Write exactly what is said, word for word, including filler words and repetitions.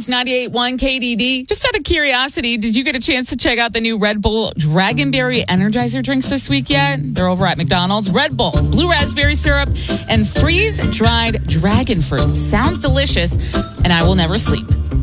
Hits ninety-eight point one K D D. Just out of curiosity, did you get a chance to check out the new Red Bull Dragonberry Energizer drinks this week yet? They're over at McDonald's. Red Bull, blue raspberry syrup, and freeze-dried dragon fruit. Sounds delicious, and I will never sleep.